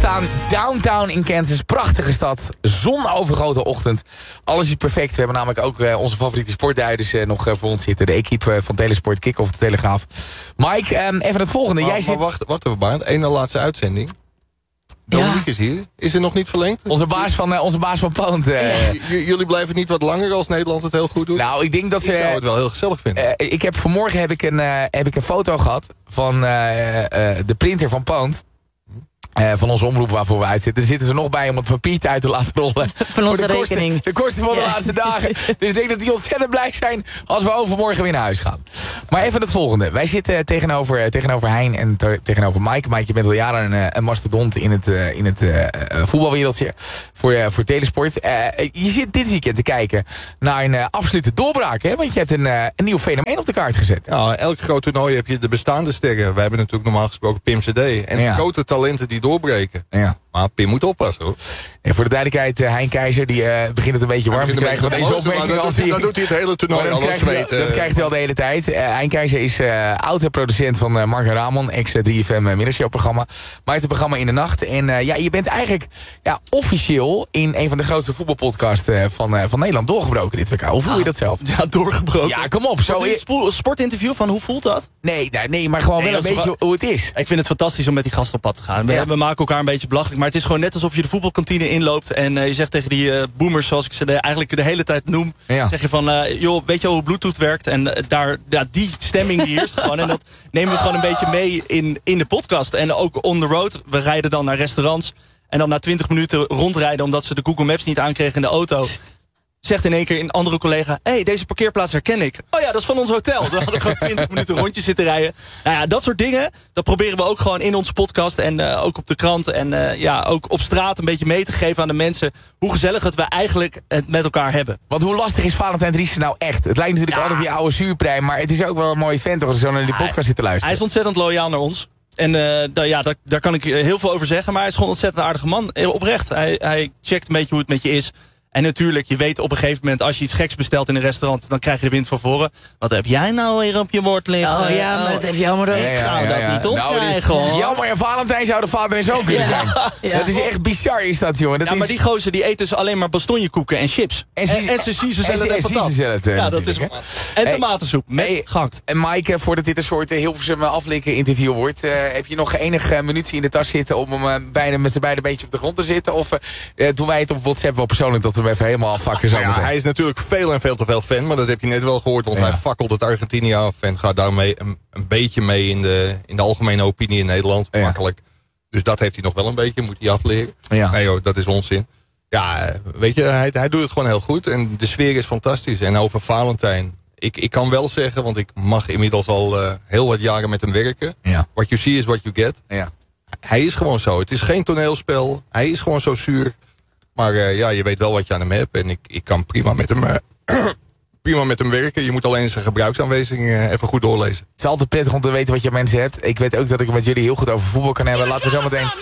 staan downtown in Kansas. Prachtige stad. Zonovergoten ochtend. Alles is perfect. We hebben namelijk ook onze favoriete sportduiders nog voor ons zitten. De equipe van Telesport, Kick-Off, de Telegraaf. Mike, even het volgende. Maar wacht even, Barend. Eén laatste uitzending. Dominique is hier. Is er nog niet verlengd? Onze baas van Poont. Jullie blijven niet wat langer als Nederland het heel goed doet? Nou, ik denk dat ik zou het wel heel gezellig vinden. Vanmorgen heb ik een foto gehad van de printer van Poont. Van onze omroep waarvoor we uitzitten. Daar zitten ze nog bij om het papiertje uit te laten rollen. Van onze rekening. De kosten van de laatste dagen. Dus ik denk dat die ontzettend blij zijn als we overmorgen weer naar huis gaan. Maar even het volgende. Wij zitten tegenover Hein en tegenover Mike. Mike, je bent al jaren een mastodont in het voetbalwereldje. Voor Telesport. Je zit dit weekend te kijken naar een absolute doorbraak. Hè? Want je hebt een nieuw fenomeen op de kaart gezet. Ja, elk groot toernooi heb je de bestaande sterren. Wij hebben natuurlijk normaal gesproken Pim CD. En grote talenten die doorbreken. Ja. Maar Pim moet oppassen, hoor. En voor de duidelijkheid, Hein Keizer die begint het een beetje warm te krijgen van deze opmerking. Dat doet hij het hele toernooi al weten. Dat krijgt hij al de hele tijd. Hein Keizer is oud-producent van Mark en Ramon, ex-3FM middagshowprogramma. Maakt het programma In de Nacht. En je bent eigenlijk officieel in een van de grootste voetbalpodcasts van Nederland doorgebroken dit WK. Hoe voel je dat zelf? Ja, doorgebroken. Ja, kom op. Zo een sportinterview van hoe voelt dat? Nee, maar gewoon wel een beetje hoe het is. Ik vind het fantastisch om met die gasten op pad te gaan. We maken elkaar een beetje belachelijk. Maar het is gewoon net alsof je de voetbalkantine inloopt. En je zegt tegen die boomers, zoals ik ze eigenlijk de hele tijd noem. Ja. Zeg je van, joh, weet je hoe Bluetooth werkt? En die stemming die heerst gewoon. En dat nemen we gewoon een beetje mee in de podcast. En ook on the road. We rijden dan naar restaurants. En dan na 20 minuten rondrijden omdat ze de Google Maps niet aankregen in de auto. Zegt in één keer een andere collega, hey, deze parkeerplaats herken ik. Oh ja, dat is van ons hotel. Dan hadden we gewoon 20 minuten rondjes zitten rijden. Nou ja, dat soort dingen, dat proberen we ook gewoon in onze podcast. En ook op de krant. En ook op straat een beetje mee te geven aan de mensen hoe gezellig het we eigenlijk met elkaar hebben. Want hoe lastig is Valentijn Driessen nou echt? Het lijkt natuurlijk altijd die oude zuurprei. Maar het is ook wel een mooie vent toch, als je zo naar die podcast zit te luisteren. Hij is ontzettend loyaal naar ons. En daar kan ik heel veel over zeggen. Maar hij is gewoon een ontzettend aardige man. Oprecht. Hij checkt een beetje hoe het met je is. En natuurlijk, je weet op een gegeven moment, als je iets geks bestelt in een restaurant, dan krijg je de wind van voren. Wat heb jij nou hier op je bord liggen? Oh ja, maar dat heb je allemaal Ik zou dat niet opkrijgen, hoor. Jammer, en Valentijn zou de vader en zoon kunnen zijn. Ja. Dat is echt bizar, is dat, jongen. Maar die gozer die eet dus alleen maar bastonjekoeken en chips. En caesarsalad en patat. Ja, dat is en tomatensoep met gehakt. En Mike, voordat dit een soort Hilversum aflikken interview wordt, heb je nog enige munitie in de tas zitten om hem bijna met z'n beiden een beetje op de grond te zitten? Of doen wij het op WhatsApp wel persoonlijk dat we hem even helemaal afvakken zo? Ja, hij is natuurlijk veel en veel te veel fan, maar dat heb je net wel gehoord, want hij fakkelt het Argentinië af en gaat daarmee een beetje mee in de algemene opinie in Nederland. Ja. Makkelijk. Dus dat heeft hij nog wel een beetje, moet hij afleren. Ja. Nee joh, dat is onzin. Ja, weet je, hij doet het gewoon heel goed en de sfeer is fantastisch. En over Valentijn, ik kan wel zeggen, want ik mag inmiddels al heel wat jaren met hem werken. Ja. What you see is what you get. Ja. Hij is gewoon zo. Het is geen toneelspel. Hij is gewoon zo zuur. Maar je weet wel wat je aan hem hebt. En ik kan prima met hem werken. Je moet alleen zijn gebruiksaanwijzing even goed doorlezen. Het is altijd prettig om te weten wat je mensen hebt. Ik weet ook dat ik met jullie heel goed over voetbal kan hebben. Laten we zo meteen